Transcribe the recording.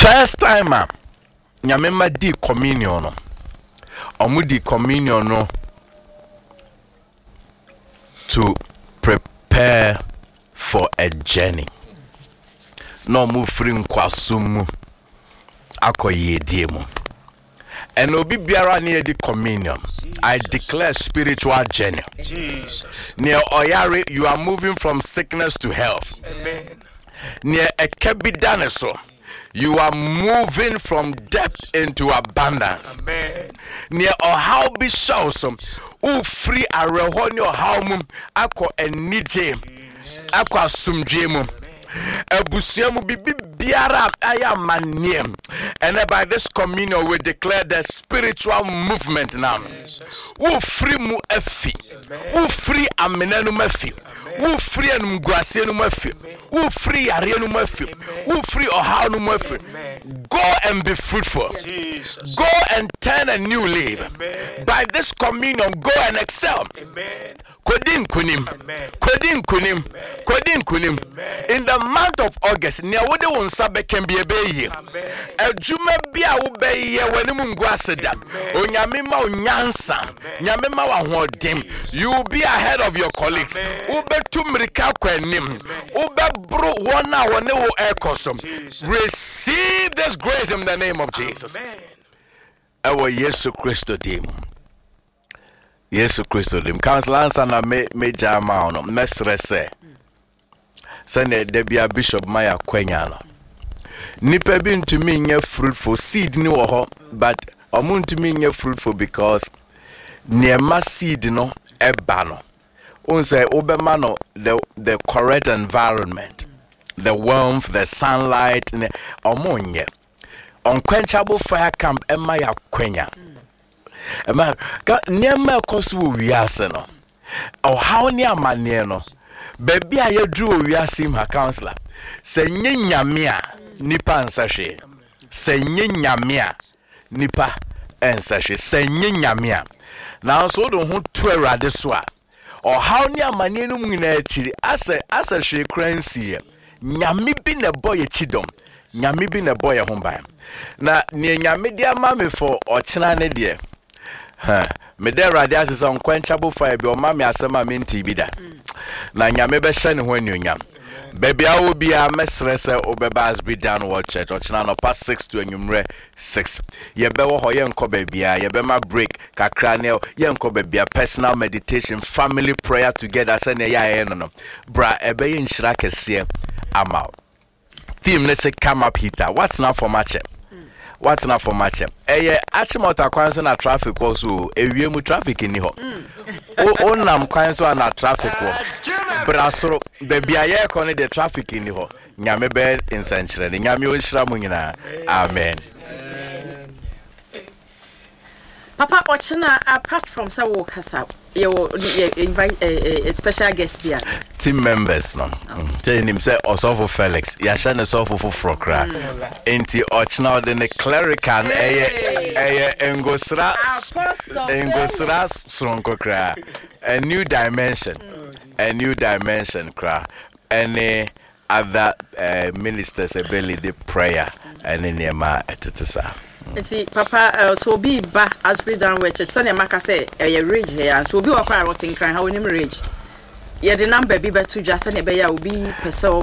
first time nyamema di communion no omu di communion no to prepare for a journey no mu free nkwasum akoyedie mu and obi biara na di communion. I declare spiritual journey. Jesus. Near Oyare, you are moving from sickness to health. Amen. Near Ekebidaneso, you are moving from debt into abundance. Amen. Near Ohaubi Shawsum, who free a rehonio haumum, ako enije, ako asumjemu. Ebusiamu bibi biara ayamaniem. And by this communion we declare the spiritual movement now. Who free mu efi. Who free amenenu mefi. Who free enumguasienu mefi. Who free arienu mefi. Who free ohanu mefi. Go and be fruitful. Jesus. Go and turn a new leaf. By this communion, go and excel. Amen. Kodin kunim. Kodin kunim. Kodin kunim. In the month of August, near what they won't sabe can be a bay. A juma bia will be when you go aseda. Onyamima unyansa. Nyamima wa hodim. You will be ahead of your colleagues. Ube tumrika kwenim. Ube bro one hour ne ekosum. Receive this grace in the name of Jesus. Ewa Yesu Christo dim. Yesu Christo dim. Council answer na me jama ono. Mesrese. Sene debia Bishop Maya Kwenyano. Nipa bi ntumi nye fruitful seed ni wo ho, but omu ntumi nye fruitful because niema seed no eba no. Unse obema no the correct environment, the warmth, the sunlight, omu nye. Unquenchable fire camp ema ya kwenya. Ema niema kosu wiase no. O how ni amane no. Baby a yedru wiase ma counselor. Se nye nyame a nipa nsahwe. Se nye nyame a nipa ensahwe. Se nye nyame a. Na so do ho to awrade so a. O how ni amane no mu na akiri asa hwe kransi. Nyame bi na boy chidom. Nyame bi na boy ho ban. Na ne nyame dia ma me for ochena ne de. Me there radias is unquenchable fire be o ma me asema me nti bi da. Na nyame be hye ne ho anuonyam. Baby I will be a mesrese obebas be down watch church ochena no past 6 to anwumre 6. Ye be wo ho ye nko babia ye be ma break kakra ne ye nko babia personal meditation family prayer together say ne ya no bra ebe ye nhira kese ama. Theme let's say come up heater. What's now for match? What's not for match? Achimota kwanso na traffic also. Ewiemu traffic ni ho. O nam kwanso na traffic ho. Brasoro baby aye ko ne the traffic ni ho. Nyame be insanchere. Nyame onhira mu nyina. Amen. Papa Ochena, apart from Sawo Kasa, you invite a special guest here. Team members, no. Tell him say Osofo Felix. Yasha ne Osofo Frokra. Enti Ochena the clerical engosra sronkokra. A new dimension. A new dimension kra. Any other ministers ability the prayer and in yema etitisa. See, Papa, so be ba as we down which Sunday Maka say a rage here, and so be a cry rotting crying how in rage. Yet the number be better to just an ebay will be per so